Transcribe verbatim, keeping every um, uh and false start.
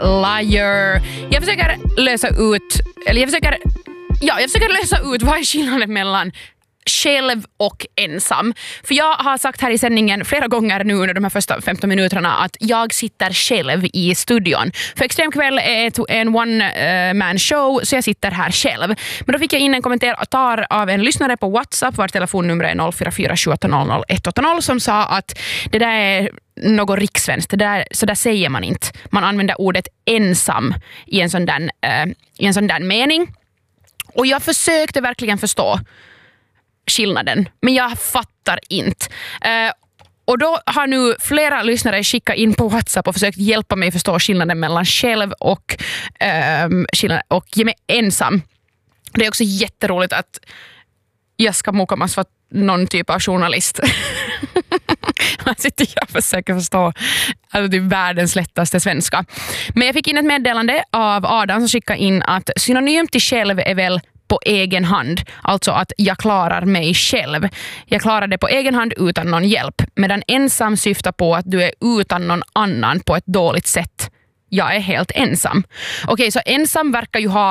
liar. Jag försöker lösa ut, eller jag försöker, ja, jag försöker lösa ut vad är skillnaden mellan själv och ensam. För jag har sagt här i sändningen flera gånger nu under de här första femton minuterna att jag sitter själv i studion. För Extremkväll är en one-man show, så jag sitter här själv. Men då fick jag in en kommentar av en lyssnare på WhatsApp, vars telefonnummer är noll fyra fyra sju åtta noll noll ett åtta noll, som sa att det där är något rikssvenskt. Det där, så där säger man inte. Man använder ordet ensam i en sån där, uh, i en sån där mening. Och jag försökte verkligen förstå skillnaden, men jag fattar inte. Uh, och då har nu flera lyssnare skickat in på WhatsApp och försökt hjälpa mig förstå skillnaden mellan själv och, uh, skillnaden, och ge mig ensam. Det är också jätteroligt att jag ska mokamas för någon typ av journalist. Man sitter jag och försöker förstå alltså det är världens lättaste svenska. Men jag fick in ett meddelande av Adam som skickade in att synonym till själv är väl på egen hand. Alltså att jag klarar mig själv. Jag klarar det på egen hand utan någon hjälp. Medan ensam syftar på att du är utan någon annan på ett dåligt sätt. Jag är helt ensam. Okej, så ensam verkar ju ha